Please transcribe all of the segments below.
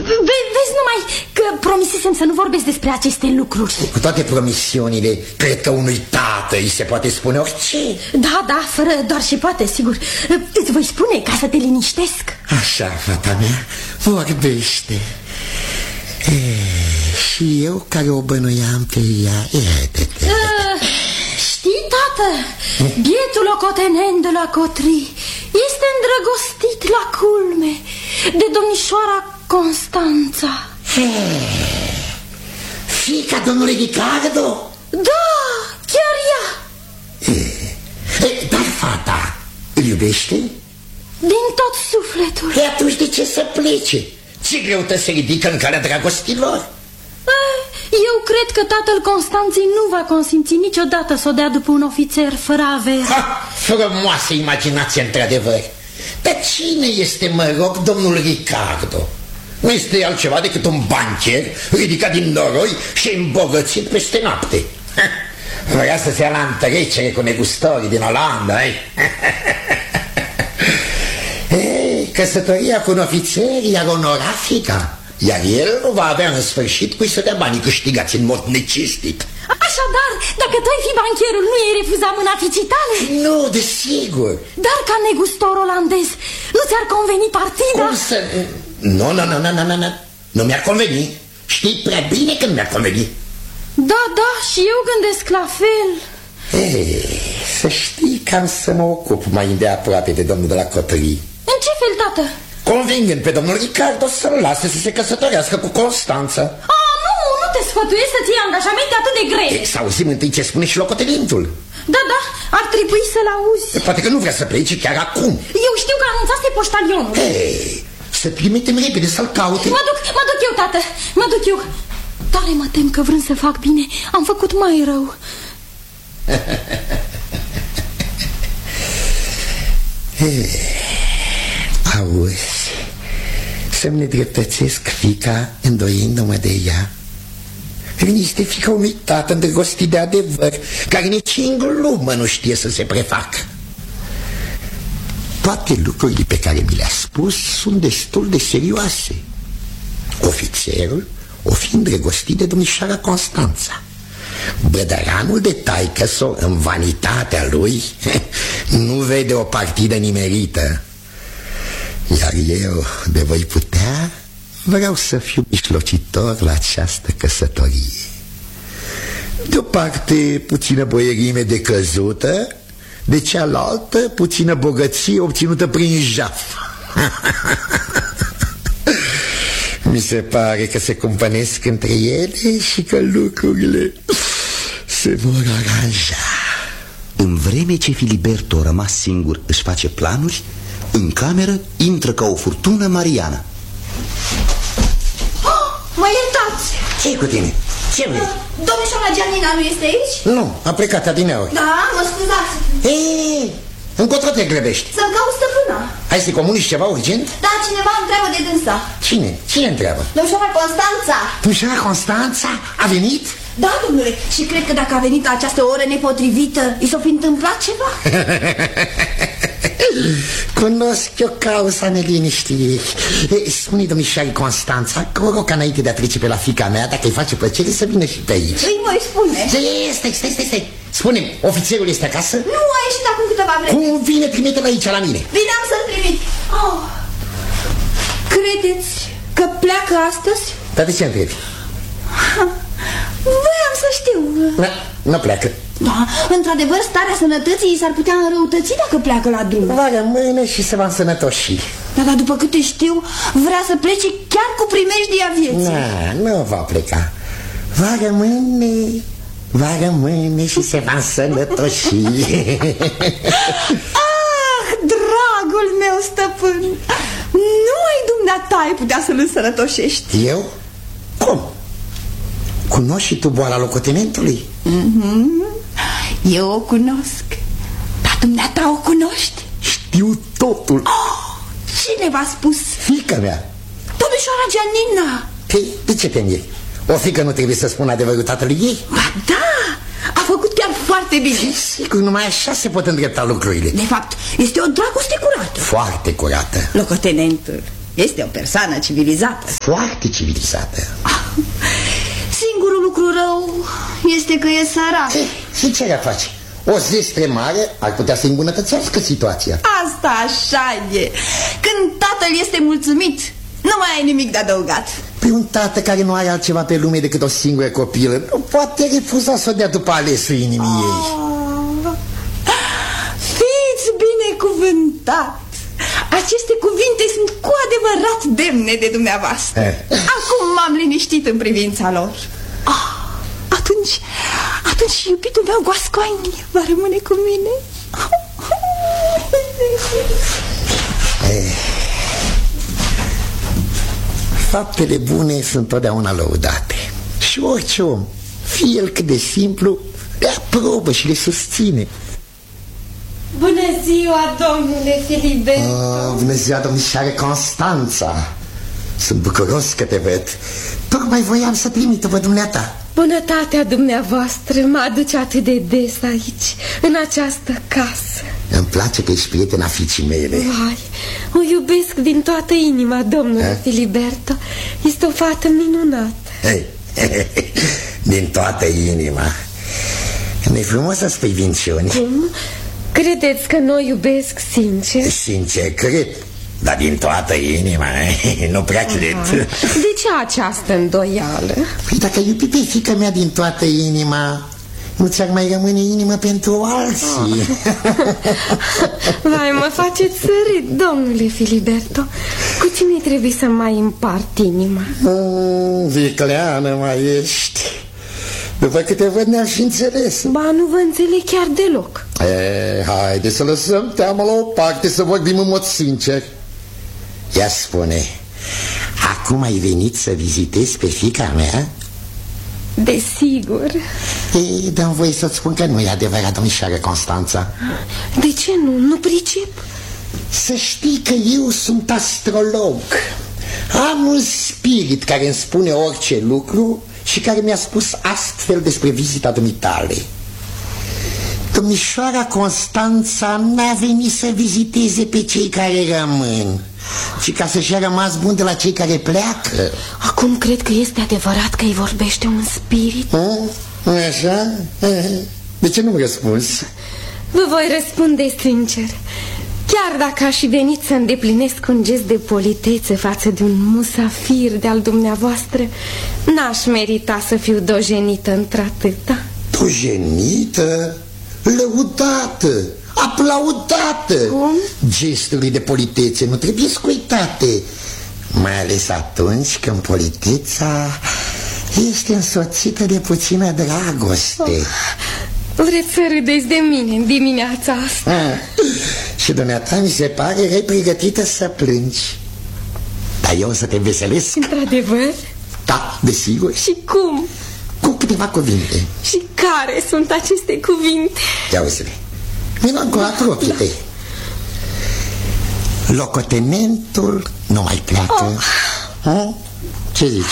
Vezi numai că promisesem să nu vorbesc despre aceste lucruri. Cu toate promisiunile, cred că unui tată îi se poate spune orice. Da, fără doar și poate, sigur. Îți voi spune ca să te liniștesc. Așa, fata mea, vorbește. Și eu care o bănuiam pe ea. Știi, tată, bietul locotenent de la Cotri este îndrăgostit la culme de domnișoara Constanța. Fiica domnului Ricardo? Da, chiar ea. Dar fata îl iubește? Din tot sufletul. E atunci de ce să plece? Ce greutăți se ridică în calea dragostilor? Eu cred că tatăl Constanței nu va consimți niciodată să o dea după un ofițer fără avere. Frumoasă imaginație, într-adevăr. Dar cine este, mă rog, domnul Ricardo? Nu este altceva decât un bancher ridicat din noroi și îmbogățit peste noapte. Vrea să se ia la întrecere cu negustorii din Olanda, Căsătoria cu un ofițer i-ar onora fiica, iar el nu va avea în sfârșit cui să dea banii câștigați în mod necistit. Așadar, dacă tu ai fi bancherul, nu i-ai refuzat mâna fiicii tale? Nu, desigur. Dar ca negustor olandez, nu ți-ar conveni partida? Cum să... Nu, nu mi-ar conveni. Știi prea bine că nu mi-ar conveni. Da, și eu gândesc la fel. Să știi că am să mă ocup mai îndeaproape de domnul de la Cotri. În ce fel, tată? Convingând pe domnul Ricardo să-l lase să se căsătorească cu Constanța. Nu te sfătuiesc să-ți iei angajamente atât de grele. Să auzim întâi ce spune și locotenentul. Da, ar trebui să-l auzi. Poate că nu vrea să plece chiar acum. Eu știu că anunțaste poștalionul. Să trimitem repede să-l caute. Mă duc eu, tată, mă duc eu. Tare mă tem că vrând să fac bine, am făcut mai rău. Auzi, să-mi nedreptățesc fiica îndoindu-mă de ea. Rini este fiica unui tată îndrăgostit de adevăr, care nici în glumă nu știe să se prefacă. Toate lucrurile pe care mi le-a spus sunt destul de serioase. Ofițerul o fi îndrăgostit de domnișoara Constanța. Bădăranul de taică-s-o, în vanitatea lui, nu vede o partidă nimerită. Iar eu, de voi putea, vreau să fiu mijlocitor la această căsătorie. De o parte, puțină boierime decăzută, de cealaltă, puțină bogăție obținută prin jaf. Mi se pare că se cumpănesc între ele și că lucrurile se vor aranja. În vreme ce Filiberto, rămas singur, își face planuri, în cameră intră ca o furtună Mariana. Mă iertați! Ce-i cu tine? Ce vrei? Domnișoara Gianina nu este aici? Nu, a plecat adineauri. Da, mă scuzați. Încotro te grăbești? Să-mi caut stăpâna. Hai să-i comunici ceva urgent? Da, cineva întreabă de dânsa. Cine întreabă? Domnișoara Constanța. Domnișoara Constanța a venit? Da, domnule, și cred că dacă a venit la această oră nepotrivită, i s-o fi întâmplat ceva. Cunosc eu cauza neliniștii. Spune-i domnișoarei Constanța că o rog ca înainte de a trece pe la fiica mea, dacă îi face plăcere, să vină și pe aici. Îi voi spune. Stai. Spune-mi, ofițerul este acasă? Nu, a ieșit acum câteva vreme. Cum vine? Trimite-l aici la mine. Bine, am să-l trimit. Credeți că pleacă astăzi? Dar de ce întrebi? Voiam să știu. Nu pleacă. Da, într-adevăr, starea sănătății s-ar putea înrăutăți dacă pleacă la drum. Va rămâne și se va însănătoși. Dar după câte știu, vrea să plece chiar cu primejdia vieții. Nu va pleca. Va rămâne și se va însănătoși. Dragul meu stăpân, numai dumneata ai putea să-l însănătoșești. Eu? Cum? Cunoști și tu boala locotenentului? Eu o cunosc. Dar dumneata o cunoști? Știu totul. Cine v-a spus? Fiica mea. Domnișoara Gianina. Păi, de ce te miri? O fiică nu trebuie să spună adevărul tatălui ei? Ba da, a făcut chiar foarte bine. Sigur, numai așa se pot îndrepta lucrurile. De fapt, este o dragoste curată. Foarte curată. Locotenentul Este o persoană civilizată. Foarte civilizată. Singurul lucru rău este că e sărac. Și ce ar face? O zestre mare ar putea să îmbunătățească situația. Asta așa e. Când tatăl este mulțumit, nu mai ai nimic de adăugat. Pe un tată care nu are altceva pe lume decât o singură copilă nu poate refuza să o dea după alesul inimii ei. Fiți binecuvântat. Aceste cuvinte sunt cu adevărat demne de dumneavoastră. Acum m-am liniștit în privința lor. Atunci iubitul meu Goascoaine va rămâne cu mine. Faptele bune sunt totdeauna lăudate. Și orice om, fie el cât de simplu, le aprobă și le susține. Bună ziua, domnule Filiberto. Bună ziua, domnișoară Constanța. Sunt bucuros că te văd. Tocmai voiam să trimit-o pe dumneata. Bunătatea dumneavoastră mă aduce atât de des aici, în această casă. Îmi place că ești prietena fiicii mele. Vai, o iubesc din toată inima, domnule Filiberto. Este o fată minunată. Din toată inima. Nu-i frumos să spui vinciuni? Cum? Credeți că nu o iubesc sincer? Sincer, cred. Dar din toată inima, nu prea cred. De ce această îndoială? Păi dacă iubi pe fiica mea din toată inima, nu ți-ar mai rămâne inimă pentru alții. Vai, mă faceți să râd, domnule Filiberto. Cu cine trebuie să mai împart inima? Vicleană mai ești. După câte văd ne-am și înțeles. Ba, nu vă înțeleg chiar deloc. Haide să lăsăm teama la o parte, să vorbim în mod sincer. Ia spune, acum ai venit să vizitezi pe fiica mea? Desigur. Dă-mi voie să-ți spun că nu e adevărat, domnișoară Constanța. De ce nu? Nu pricep. Să știi că eu sunt astrolog. Am un spirit care îmi spune orice lucru și care mi-a spus astfel despre vizita dumitale. Domnișoara Constanța n-a venit să viziteze pe cei care rămân, ci ca să-și a rămas bun de la cei care pleacă. Acum cred că este adevărat că îi vorbește un spirit. Așa? De ce nu-mi răspunzi? Vă voi răspunde sincer. Chiar dacă aș fi venit să îndeplinesc un gest de politețe față de un musafir de-al dumneavoastră, n-aș merita să fiu dojenită într-atâta. Dojenită? Lăudată, aplaudată. Cum? Gesturile de politețe nu trebuie scuitate, mai ales atunci când politeța este însoțită de puțină dragoste. Vreți să râdeți de mine în dimineața asta? Și dumneata mi se pare că e pregătită să plângi. Dar eu o să te veselesc. Într-adevăr? Da, desigur. Și cum? Cu câteva cuvinte. Și care sunt aceste cuvinte? Ia uite-le. Vino încă, apropie-te. Locotenentul nu mai pleacă. Ce zici?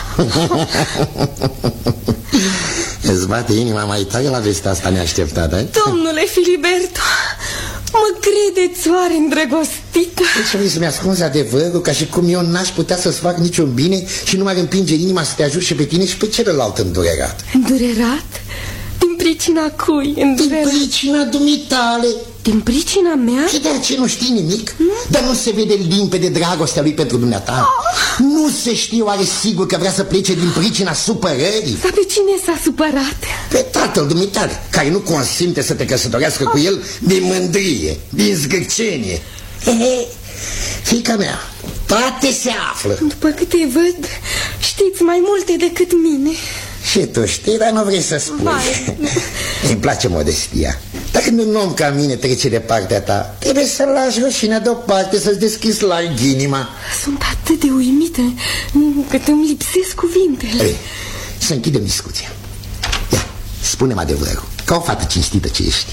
Îți bate inima mai tare la vestea asta neașteptată? Domnule Filiberto, mă credeți oare îndrăgostită? Deci vrei să-mi ascunzi adevărul, ca și cum eu n-aș putea să-ți fac niciun bine și nu m-ar împinge inima să te ajut și pe tine și pe celălalt îndurerat. Îndurerat? Din pricina cui îndurerat? Din pricina dumitale. Din pricina mea? Și de ce nu știi nimic? Dar nu se vede limpede dragostea lui pentru dumneata? Nu se știe oare sigur că vrea să plece din pricina supărării? Dar pe cine s-a supărat? Pe tatăl dumitale, care nu consimte să te căsătorească cu el din mândrie, din zgârcenie. Fiica mea, toate se află. După câte văd, știți mai multe decât mine. Și tu știi, dar nu vrei să spui. Îmi place modestia. Dar când un om ca mine trece de partea ta, trebuie să-l lași rușinea deoparte, să-ți deschizi larg inima. Sunt atât de uimită încât îmi lipsesc cuvintele. Ei, să închidem discuția. Ia, spune-mi adevărul, ca o fată cinstită ce ești.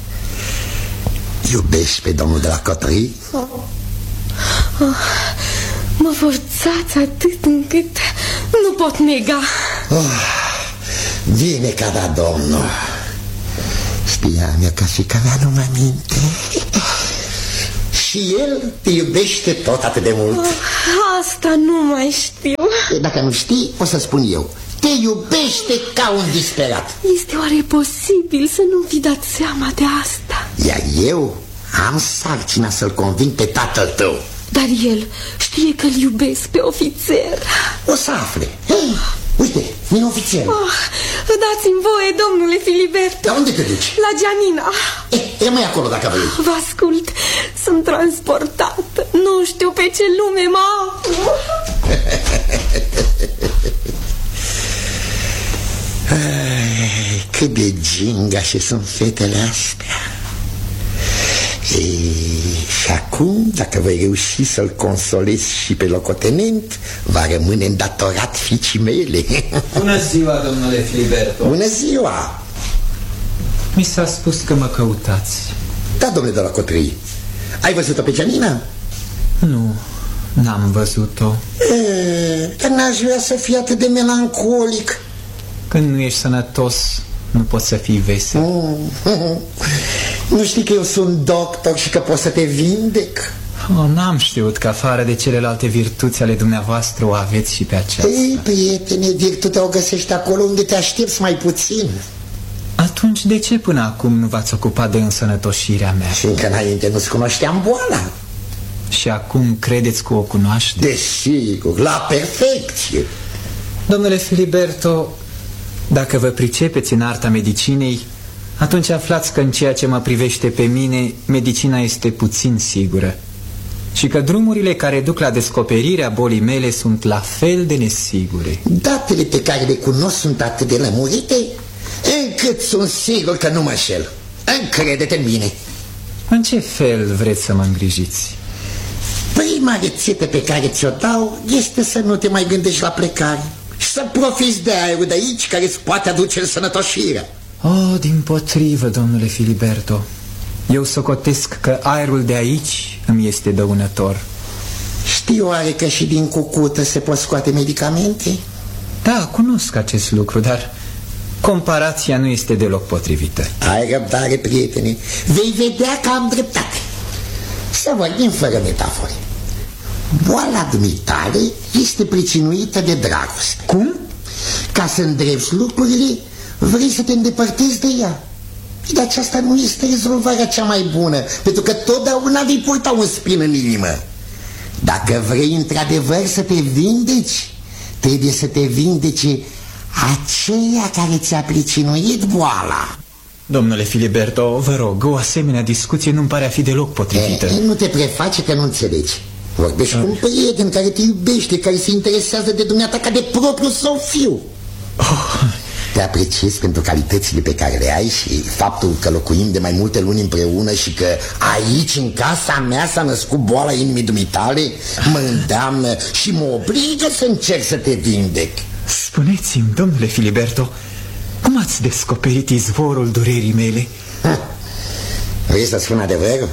Iubești pe domnul de la Cotrăi? Mă forțați atât încât nu pot nega. Bine că da, domnul. Știam eu că fiica mea nu mă minte. Și Și el te iubește tot atât de mult. Asta nu mai știu. Dacă nu știi, o să spun eu. Te iubește ca un disperat. Este oare posibil să nu fi dat seama de asta? Iar eu am sarcina să-l conving pe tatăl tău. Dar el știe că-l iubesc pe ofițer. O să afle. Hei, uite, vine ofițerul. Dați-mi voie, domnule Filiberto. Dar unde te duci? La Gianina. Rămâi acolo dacă vrei. Vă ascult, sunt transportată. Nu știu pe ce lume mă aflu. Cât de gingașe sunt fetele astea. Și acum, dacă voi reuși să-l consolezi și pe locotenent, va rămâne îndatorat fiicii mele. Bună ziua, domnule Filiberto. Bună ziua. Mi s-a spus că mă căutați. Da, domnule de la Cotrăi. Ai văzut-o pe Gianina? Nu, n-am văzut-o. Că n-aș vrea să fii atât de melancolic. Când nu ești sănătos, nu poți să fii vesel. Nu știi că eu sunt doctor și că pot să te vindec? N-am știut că afară de celelalte virtuți ale dumneavoastră o aveți și pe aceasta. Ei, prietene, virtutea o găsești acolo unde te aștepți mai puțin. Atunci de ce până acum nu v-ați ocupat de însănătoșirea mea? Și încă înainte nu-ți cunoșteam boala. Și acum credeți că o cunoaște? Desigur, la perfecție. Domnule Filiberto, dacă vă pricepeți în arta medicinei, atunci aflați că în ceea ce mă privește pe mine, medicina este puțin sigură și că drumurile care duc la descoperirea bolii mele sunt la fel de nesigure. Datele pe care le cunosc sunt atât de lămurite încât sunt sigur că nu mă înșel. Încrede-te în mine. În ce fel vreți să mă îngrijiți? Prima rețetă pe care ți-o dau este să nu te mai gândești la plecare și să profiți de aerul de aici care îți poate aduce însănătoșirea. Oh, dimpotrivă, domnule Filiberto. Eu socotesc că aerul de aici îmi este dăunător. Știi oare că și din cucută se pot scoate medicamente? Da, cunosc acest lucru, dar comparația nu este deloc potrivită. Ai răbdare, prietene. Vei vedea că am dreptate. Să vorbim fără metafore. Boala dumitare este pricinuită de dragoste. Cum? Ca să îndrepți lucrurile, vrei să te îndepărtezi de ea. Dar aceasta nu este rezolvarea cea mai bună, pentru că totdeauna vei purta un spin în inimă. Dacă vrei într-adevăr să te vindeci, trebuie să te vindece aceea care ți-a pricinuit boala. Domnule Filiberto, vă rog, o asemenea discuție nu-mi pare a fi deloc potrivită. Nu te preface că nu înțelegi. Vorbești cu un prieten care te iubește, care se interesează de dumneata ca de propriul său fiu. Te apreciez pentru calitățile pe care le ai și faptul că locuim de mai multe luni împreună și că aici, în casa mea, s-a născut boala inimii dumitale, mă îndeamnă și mă obligă să încerc să te vindec. Spuneți-mi, domnule Filiberto, cum ați descoperit izvorul durerii mele? Vrei să spun adevărul?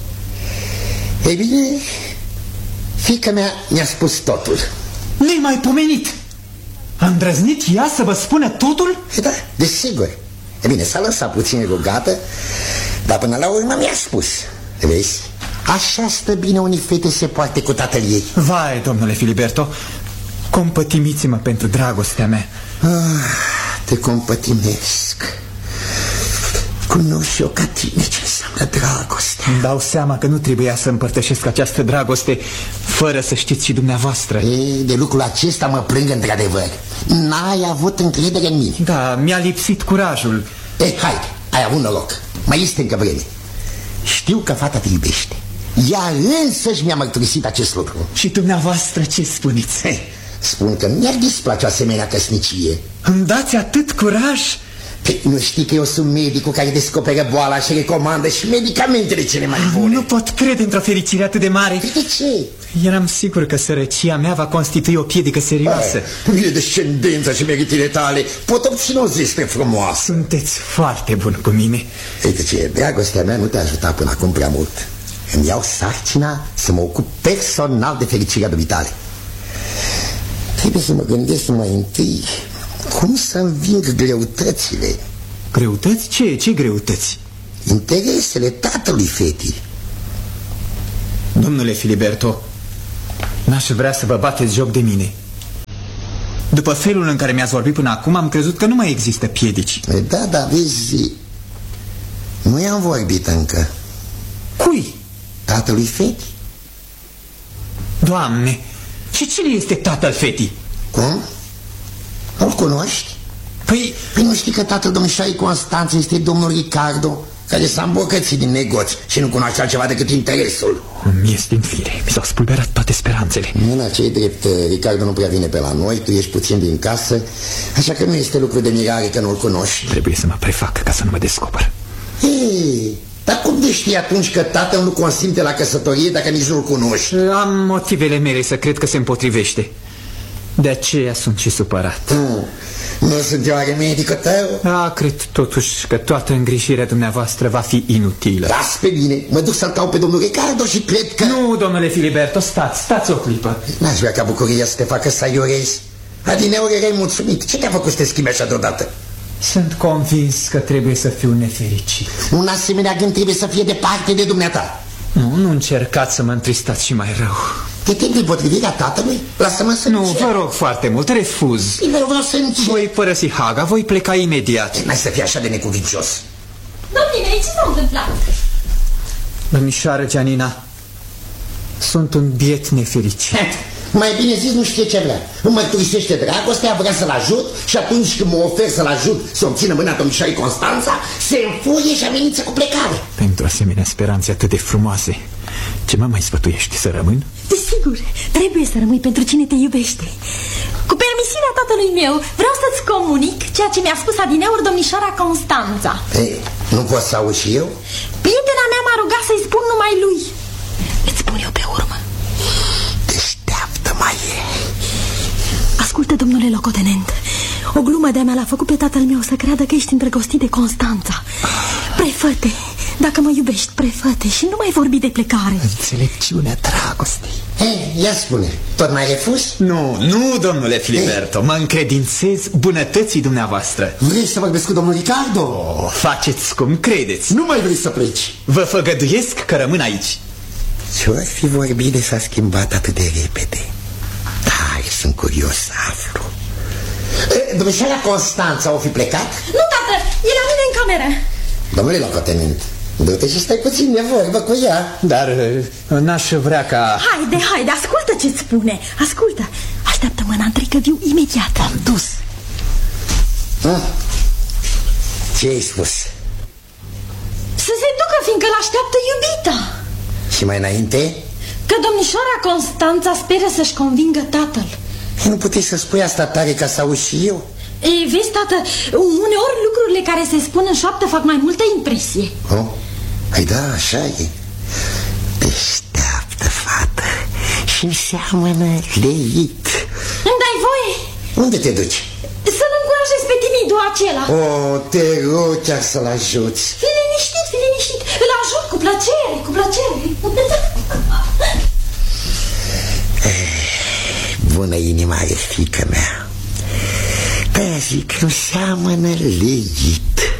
Ei bine, fiica mea mi-a spus totul. Nemaipomenit! A îndrăznit ea să vă spună totul? Da, desigur. E bine, s-a lăsat puțin rugată, dar până la urmă mi-a spus. Vezi, așa stă bine unii fete se poarte cu tatăl ei. Vai, domnule Filiberto, compătimiți-mă pentru dragostea mea. Te compătimesc. Cunosc și eu ca tine ce înseamnă dragostea. Îmi dau seama că nu trebuia să împărtășesc această dragoste fără să știți și dumneavoastră. Ei, de lucrul acesta mă plâng într-adevăr. N-ai avut încredere în mine. Da, mi-a lipsit curajul. Haide, ai avut noroc. Mai este încă vreme. Știu că fata te iubește. Ea însăși mi-a mărturisit acest lucru. Și dumneavoastră ce spuneți? Spun că mi-ar displace o asemenea căsnicie. Îmi dați atât curaj? Nu știi că eu sunt medicul care descoperă boala și recomandă și medicamentele cele mai bune? Nu pot crede într-o fericire atât de mare. De ce? Eram sigur că sărăcia mea va constitui o piedică serioasă. Bine, descendența și meritele tale pot obține o zi spre frumoasă. Sunteți foarte bun cu mine. Uite ce, dragostea mea nu te-a ajutat până acum prea mult. Îmi iau sarcina să mă ocup personal de fericirea dumitale. Trebuie să mă gândesc mai întâi cum să înving greutățile. Greutăți? Ce greutăți? Interesele tatălui fetii. Domnule Filiberto, n-aș vrea să vă bateți joc de mine. După felul în care mi-ați vorbit până acum, am crezut că nu mai există piedici. Da, vezi, nu i-am vorbit încă. Cui? Tatălui fetii. Doamne, și cine este tatăl fetii? Cum? Nu-l cunoști? Păi nu știi că tatăl domnișoarei Constanța este domnul Ricardo, care s-a îmbogățit din negoț și nu cunoaște altceva decât interesul? Mi este în fire, mi s-au spulberat toate speranțele. Nu, ce-i drept, Ricardo nu prea vine pe la noi, tu ești puțin din casă, așa că nu este lucru de mirare că nu-l cunoști. Trebuie să mă prefac ca să nu mă descoper. Ei, dar cum de știi atunci că tatăl nu consimte la căsătorie dacă nici nu-l cunoști? Am motivele mele să cred că se împotrivește. De aceea sunt și supărat. Nu sunt eu remedică tău? Cred totuși că toată îngrijirea dumneavoastră va fi inutilă. Las pe mine, mă duc să-l caut pe domnul Ricardo și cred că... Nu, domnule Filiberto, stați o clipă. N-aș vrea ca bucuria să te facă să aiorezi. Adineori erai mulțumit. Ce te-a făcut să te schimbi așa deodată? Sunt convins că trebuie să fiu nefericit. Un asemenea gând trebuie să fie departe de dumneata. Nu încercați să mă întristați și mai rău. Te temi de potrivirea tatălui? Lasă-mă să Nu, vă rog foarte mult, refuz. Bine, vreau să încep. Voi părăsi Haga, voi pleca imediat. N-ai să fii așa de necuvincios. Domnule, ce s-a întâmplat? Domnișoară Gianina, sunt un biet nefericit. Mai bine zis, nu știe ce vrea. Îmi mărturisește dragostea, vrea să-l ajut și atunci când mă ofer să-l ajut să obțină mâna domnișoarei Constanța, se înfurie și amenință cu plecare. Pentru asemenea speranțe atât de frumoase, ce mă mai sfătuiești, să rămân? Desigur, trebuie să rămâi pentru cine te iubește. Cu permisiunea tatălui meu, vreau să-ți comunic ceea ce mi-a spus adineauri domnișoara Constanța. Ei, nu pot să aud și eu? Prietena mea m-a rugat să-i spun numai lui. Îți spun eu pe urmă. Deșteaptă-mai e. Ascultă, domnule locotenent, o glumă de-a mea l-a făcut pe tatăl meu să creadă că ești îndrăgostit de Constanța. Prefă-te, dacă mă iubești, prefă-te și nu mai vorbi de plecare. Înțelepciunea dragostei. Ia spune, tot mai refuz? Nu, domnule Filiberto, mă încredințez bunătății dumneavoastră. Vrei să vorbesc cu domnul Ricardo? Faceți cum credeți. Nu mai vrei să pleci? Vă făgăduiesc că rămân aici. Ce-or fi vorbit de s-a schimbat atât de repede? Da, sunt curios să aflu. Domnișoara Constanța o fi plecat? Nu, tată, e la mine în cameră. Domnule locotenent, du-te și stai puțin de vorbă cu ea. Dar n-aș vrea ca... Haide, ascultă ce-ți spune. Ascultă, așteaptă-mă în antricăviu imediat. Am dus. Ce ai spus? Să se ducă, fiindcă l-așteaptă iubita. Și mai înainte? Că domnișoara Constanța speră să-și convingă tatăl. Nu puteți să spui asta tare ca să auzi și eu? Ei, vezi, tată, uneori lucrurile care se spun în șoaptă fac mai multă impresie. Ai da, așa e. Deșteaptă fată și seamănă leit. Îmi dai voie? Unde te duci? Să-l încurajez pe timidul acela. Te rog chiar să-l ajuți. Fii liniștit, îl ajut cu plăcere, cu plăcere. Bună inimă are fiica mea. De-aia zic că nu seamănă leit.